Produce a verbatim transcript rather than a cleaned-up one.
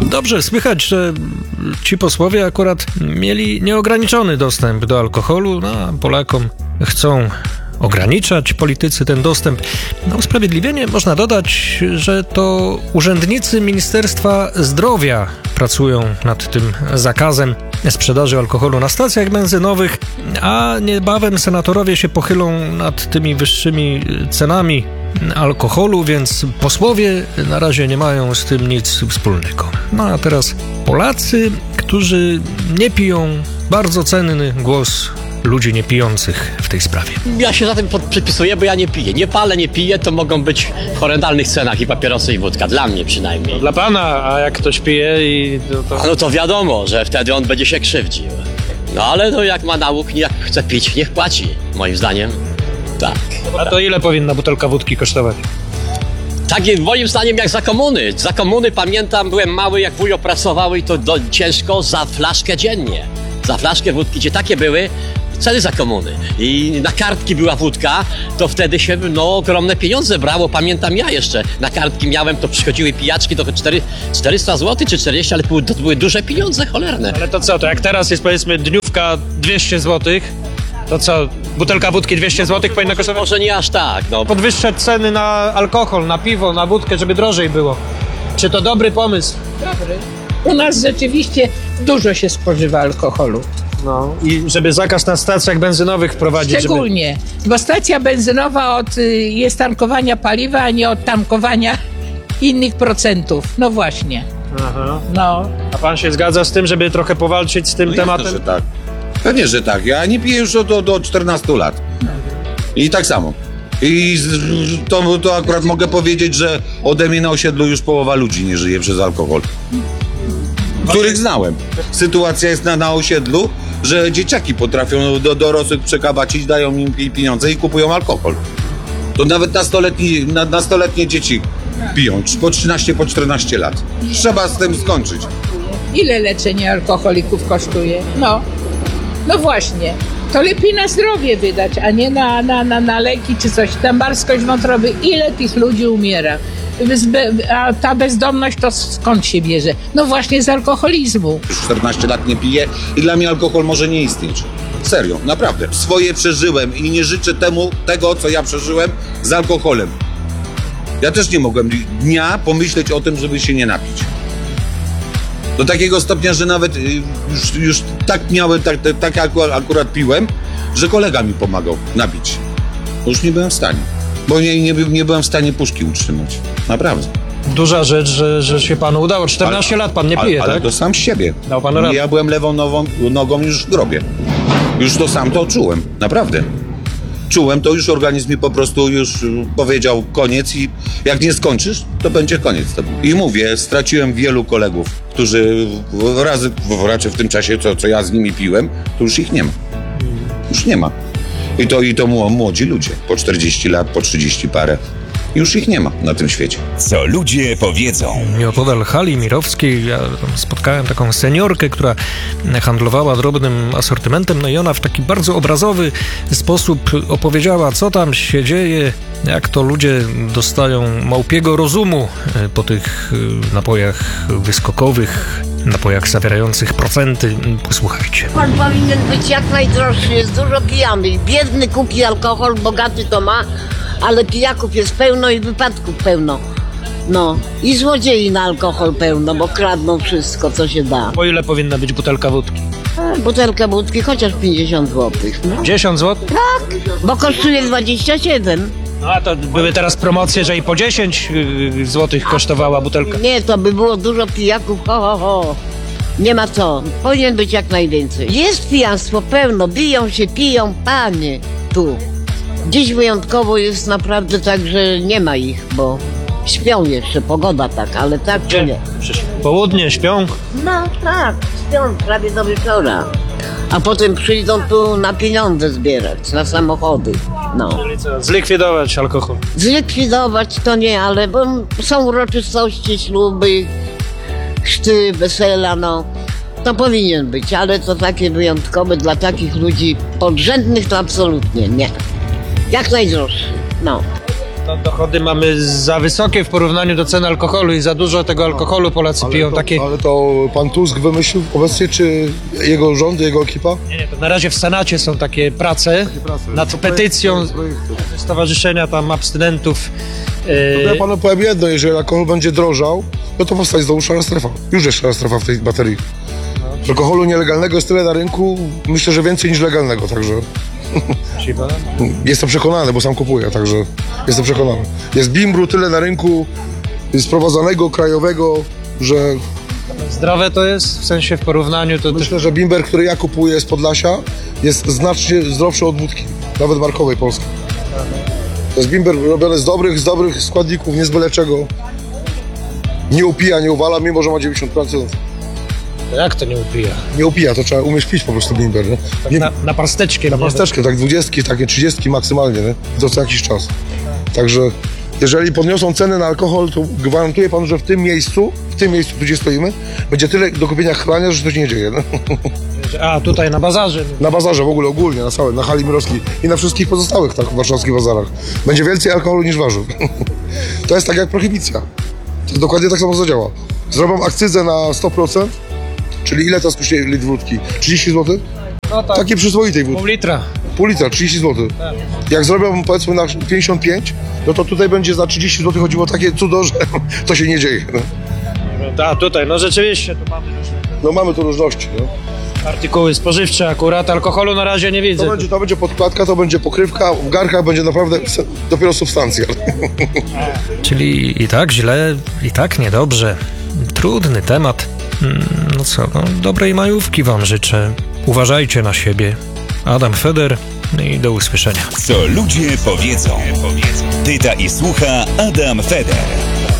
Dobrze, słychać, że ci posłowie akurat mieli nieograniczony dostęp do alkoholu, no, a Polakom chcą ograniczać politycy ten dostęp. Na usprawiedliwienie można dodać, że to urzędnicy Ministerstwa Zdrowia pracują nad tym zakazem sprzedaży alkoholu na stacjach benzynowych, a niebawem senatorowie się pochylą nad tymi wyższymi cenami alkoholu, więc posłowie na razie nie mają z tym nic wspólnego. No a teraz Polacy, którzy nie piją, bardzo cenny głos ludzi niepijących w tej sprawie. Ja się za tym przypisuję, bo ja nie piję. Nie palę, nie piję, to mogą być w horrendalnych cenach i papierosy, i wódka. Dla mnie przynajmniej. Dla pana, a jak ktoś pije i... To, to... A no to wiadomo, że wtedy on będzie się krzywdził. No ale to jak ma nauk, jak chce pić, niech płaci. Moim zdaniem tak. A to ile powinna butelka wódki kosztować? Tak, moim zdaniem jak za komuny. Za komuny pamiętam, byłem mały, jak wujo pracował i to do, ciężko za flaszkę dziennie. Za flaszkę wódki, gdzie takie były ceny za komuny. I na kartki była wódka, to wtedy się no ogromne pieniądze brało. Pamiętam ja jeszcze, na kartki miałem, to przychodziły pijaczki, to czterysta złotych czy czterdzieści, ale to były duże pieniądze, cholerne. Ale to co, to jak teraz jest powiedzmy dniówka dwieście złotych, to co, butelka wódki dwieście złotych powinna kosztować? Może nie aż tak, no. Podwyższać ceny na alkohol, na piwo, na wódkę, żeby drożej było. Czy to dobry pomysł? Dobry. U nas rzeczywiście dużo się spożywa alkoholu. No i żeby zakaz na stacjach benzynowych wprowadzić. Szczególnie, żeby... bo stacja benzynowa od y, jest tankowania paliwa, a nie od tankowania innych procentów. No właśnie. Aha. No. A pan się zgadza z tym, żeby trochę powalczyć z tym no tematem? Jasne, że tak. Pewnie, że tak. Ja nie piję już od, od, od czternastu lat. I tak samo. I to, to akurat mogę powiedzieć, że ode mnie na osiedlu już połowa ludzi nie żyje przez alkohol. Których znałem. Sytuacja jest na, na osiedlu, że dzieciaki potrafią do dorosłych przekabacić, dają im pieniądze i kupują alkohol. To nawet nastoletni, na, nastoletnie dzieci piją, po trzynaście, po czternaście lat. Trzeba z tym skończyć. Ile leczenie alkoholików kosztuje? No, no właśnie. To lepiej na zdrowie wydać, a nie na, na, na, na leki czy coś. Tam barskość wątroby. Ile tych ludzi umiera? A ta bezdomność to skąd się bierze? No właśnie z alkoholizmu. Już czternaście lat nie piję i dla mnie alkohol może nie istnieć. Serio, naprawdę. Swoje przeżyłem i nie życzę temu tego, co ja przeżyłem z alkoholem. Ja też nie mogłem dnia pomyśleć o tym, żeby się nie napić. Do takiego stopnia, że nawet już, już tak miałem, tak, tak akurat piłem, że kolega mi pomagał napić. Już nie byłem w stanie. Bo nie, nie, nie byłem w stanie puszki utrzymać. Naprawdę. Duża rzecz, że, że się panu udało. czternaście ale, lat pan nie pije, ale, tak? Ale to sam z siebie. Dał pan radę. Ja byłem lewą nogą, nogą już w grobie. Już to sam to czułem. Naprawdę. Czułem to, już organizm mi po prostu już powiedział koniec i jak nie skończysz, to będzie koniec. I mówię, straciłem wielu kolegów, którzy razy, raczej w tym czasie, co, co ja z nimi piłem, to już ich nie ma. Już nie ma. I to, i to młodzi ludzie, po czterdzieści lat, po trzydzieści parę. Już ich nie ma na tym świecie. Co ludzie powiedzą. Nieopodal hali mirowskiej ja spotkałem taką seniorkę, która handlowała drobnym asortymentem, no i ona w taki bardzo obrazowy sposób opowiedziała, co tam się dzieje, jak to ludzie dostają małpiego rozumu po tych napojach wyskokowych, napojach zawierających procenty. Posłuchajcie. Alkohol powinien być jak najdroższy, jest dużo pijanych. Biedny kupi alkohol, bogaty to ma, ale pijaków jest pełno i wypadków pełno. No i złodziei na alkohol pełno, bo kradną wszystko, co się da. Po ile powinna być butelka wódki? A, butelka wódki chociaż pięćdziesiąt złotych. No. dziesięć złotych? Tak, bo kosztuje dwadzieścia siedem. No a to były teraz promocje, że i po dziesięć złotych kosztowała butelka. Nie, to by było dużo pijaków, ho, ho, ho. Nie ma co, powinien być jak najwięcej. Jest pijanstwo pełno, biją się, piją, panie, tu. Dziś wyjątkowo jest naprawdę tak, że nie ma ich, bo śpią jeszcze, pogoda tak, ale tak to nie. Południe śpią? No tak, śpią prawie do wieczora. A potem przyjdą tu na pieniądze zbierać, na samochody. No. Zlikwidować alkohol. Zlikwidować to nie, ale bo są uroczystości, śluby, chrzty, wesela, no. To powinien być, ale to takie wyjątkowe dla takich ludzi podrzędnych to absolutnie nie. Jak najdroższy, no. No, dochody mamy za wysokie w porównaniu do cen alkoholu i za dużo tego alkoholu Polacy piją. to, Takie... ale to pan Tusk wymyślił obecnie, czy jego rząd, jego ekipa? Nie, nie, to na razie w Senacie są takie prace, prace. nad Co petycją projekt- projekt- stowarzyszenia tam abstynentów. To ja Yy, panu powiem jedno, jeżeli alkohol będzie drożał, no to powstać znowu szara strefa. Już jest szara strefa w tej baterii. Alkoholu nielegalnego jest tyle na rynku, myślę, że więcej niż legalnego, także jestem przekonany, bo sam kupuję, także jestem przekonany. Jest bimbru tyle na rynku sprowadzanego, krajowego, że zdrowe to jest, w sensie w porównaniu to... myślę, że bimber, który ja kupuję z Podlasia, jest znacznie zdrowszy od wódki, nawet markowej polskiej. To jest bimber robiony z dobrych, z dobrych składników, nie z byle czego. Nie upija, nie uwala, mimo że ma dziewięćdziesiąt procent. Jak to nie upija? Nie upija, to trzeba umieć pić po prostu bimber, nie? nie Na, na pasteczkę. na nie? pasteczkę, tak dwudziestki, takie trzydziestki maksymalnie, nie? I to co jakiś czas. Także jeżeli podniosą ceny na alkohol, to gwarantuję panu, że w tym miejscu, w tym miejscu, tu gdzie stoimy, będzie tyle do kupienia chlania, że to się nie dzieje. No? A, tutaj na bazarze. Na bazarze w ogóle ogólnie, na całym, na hali mirowskiej i na wszystkich pozostałych tak warszawskich bazarach. Będzie więcej alkoholu niż warzyw. To jest tak jak prohibicja. To dokładnie tak samo zadziała. Zrobią akcyzę na sto procent, czyli ile to kosztuje litr wódki? trzydzieści złotych? No tak, Takiej przyzwoitej wódki. pół litra. Pół litra, trzydzieści złotych. Jak zrobią powiedzmy na pięćdziesiąt pięć, no to tutaj będzie za trzydzieści złotych chodziło o takie cudo, że to się nie dzieje. No, A, tutaj, no rzeczywiście, tu mamy już no mamy tu różności. No. artykuły spożywcze akurat, alkoholu na razie nie widzę. To, będzie, to będzie podkładka, to będzie pokrywka, w garkach będzie naprawdę se- dopiero substancja. Czyli i tak źle, i tak niedobrze. Trudny temat. Mm, No co, no, dobrej majówki wam życzę. Uważajcie na siebie. Adam Feder i do usłyszenia. Co ludzie powiedzą. Pyta i słucha Adam Feder.